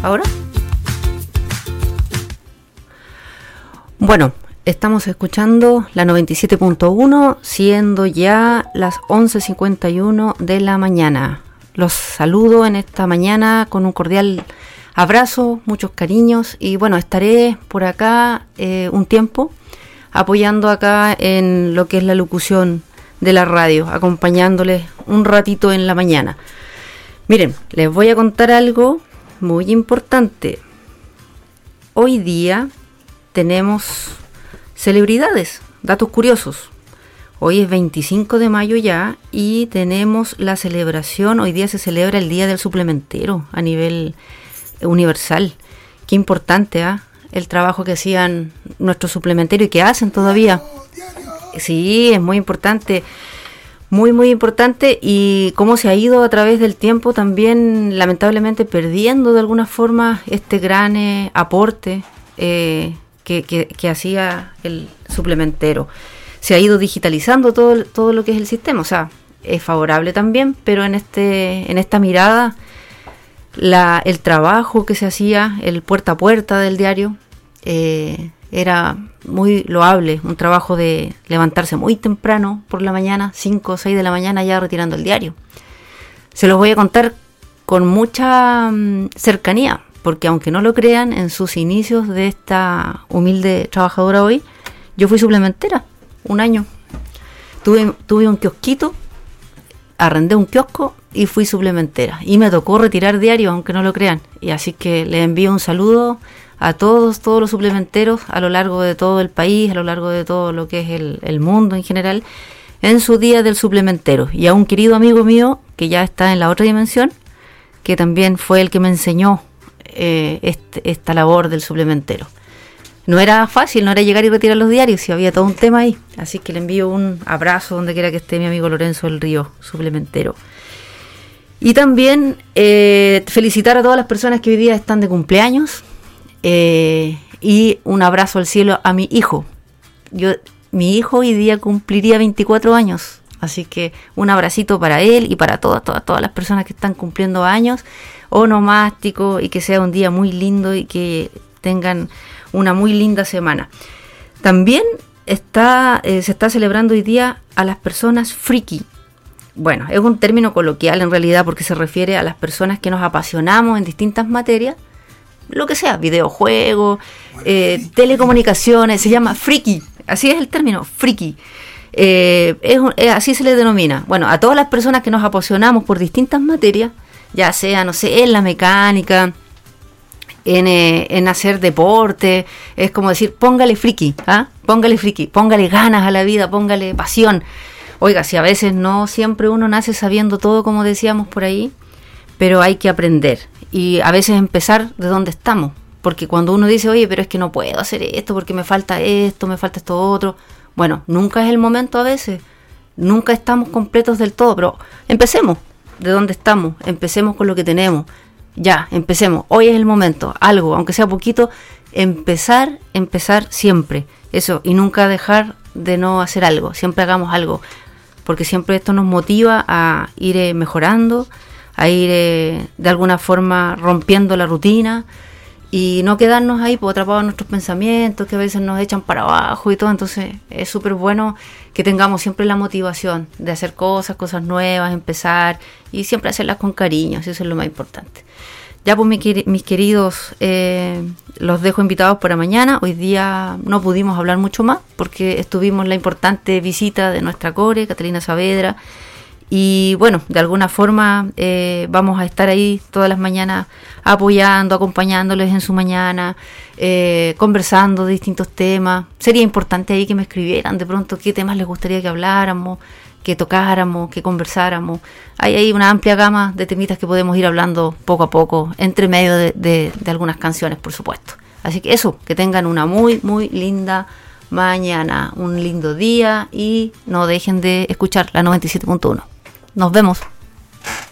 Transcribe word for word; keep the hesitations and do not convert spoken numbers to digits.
¿Ahora? Bueno, estamos escuchando la noventa y siete punto uno, siendo ya las once cincuenta y uno de la mañana. Los saludo en esta mañana con un cordial abrazo, muchos cariños, y bueno, estaré por acá eh, un tiempo apoyando acá en lo que es la locución de la radio, acompañándoles un ratito en la mañana. Miren, les voy a contar algo muy importante. Hoy día tenemos celebridades, datos curiosos. Hoy es veinticinco de mayo ya y tenemos la celebración, hoy día se celebra el Día del Suplementero a nivel universal. Qué importante, ¿ah? ¿eh? El trabajo que hacían nuestros suplementeros y que hacen todavía. Sí, es muy importante, muy muy importante, y cómo se ha ido a través del tiempo también lamentablemente perdiendo de alguna forma este gran eh, aporte eh, que, que, que hacía el suplementero. Se ha ido digitalizando todo, todo lo que es el sistema, o sea, es favorable también, pero en este en esta mirada, la, el trabajo que se hacía, el puerta a puerta del diario, eh, era muy loable, un trabajo de levantarse muy temprano por la mañana, cinco o seis de la mañana ya retirando el diario. Se los voy a contar con mucha um, cercanía, porque aunque no lo crean, en sus inicios de esta humilde trabajadora hoy, yo fui suplementera un año. Tuve, tuve un kiosquito, arrendé un kiosco y fui suplementera. Y me tocó retirar diario, aunque no lo crean. Y así que les envío un saludo a todos, todos los suplementeros a lo largo de todo el país, a lo largo de todo lo que es el, el mundo en general, en su día del suplementero. Y a un querido amigo mío, que ya está en la otra dimensión, que también fue el que me enseñó eh, este, esta labor del suplementero. No era fácil, no era llegar y retirar los diarios, y había todo un tema ahí. Así que le envío un abrazo donde quiera que esté mi amigo Lorenzo del Río, suplementero. Y también eh, felicitar a todas las personas que hoy día están de cumpleaños. Eh, y un abrazo al cielo a mi hijo. Yo, mi hijo hoy día cumpliría veinticuatro años, así que un abracito para él y para todas, todas, todas las personas que están cumpliendo años, onomástico, y que sea un día muy lindo y que tengan una muy linda semana. También está, eh, se está celebrando hoy día a las personas friki. Bueno, es un término coloquial en realidad, porque se refiere a las personas que nos apasionamos en distintas materias, lo que sea, videojuegos, eh, telecomunicaciones, se llama friki, así es el término, friki. Eh, es, es, así se le denomina. Bueno, a todas las personas que nos apasionamos por distintas materias, ya sea, no sé, en la mecánica, en, eh, en hacer deporte, es como decir, póngale friki, ¿ah? Póngale friki, póngale ganas a la vida, póngale pasión. Oiga, si a veces no siempre uno nace sabiendo todo, como decíamos por ahí, pero hay que aprender. Y a veces empezar de donde estamos, porque cuando uno dice, oye, pero es que no puedo hacer esto porque me falta esto, me falta esto otro, bueno, nunca es el momento a veces, nunca estamos completos del todo, pero empecemos de donde estamos, empecemos con lo que tenemos, ya, empecemos, hoy es el momento, algo, aunque sea poquito, empezar, empezar siempre, eso, y nunca dejar de no hacer algo, siempre hagamos algo, porque siempre esto nos motiva a ir eh, mejorando, a ir eh, de alguna forma rompiendo la rutina y no quedarnos ahí pues, atrapados en nuestros pensamientos que a veces nos echan para abajo y todo. Entonces es súper bueno que tengamos siempre la motivación de hacer cosas, cosas nuevas, empezar y siempre hacerlas con cariño, eso es lo más importante. Ya pues mi, mis queridos, eh, los dejo invitados para mañana. Hoy día no pudimos hablar mucho más porque estuvimos en la importante visita de nuestra core, Catalina Saavedra. Y bueno, de alguna forma eh, vamos a estar ahí todas las mañanas apoyando, acompañándoles en su mañana, eh, conversando de distintos temas. Sería importante ahí que me escribieran de pronto qué temas les gustaría que habláramos, que tocáramos, que conversáramos. Hay ahí una amplia gama de temitas que podemos ir hablando poco a poco, entre medio de, de, de algunas canciones, por supuesto. Así que eso, que tengan una muy, muy linda mañana, un lindo día y no dejen de escuchar la noventa y siete punto uno. Nos vemos.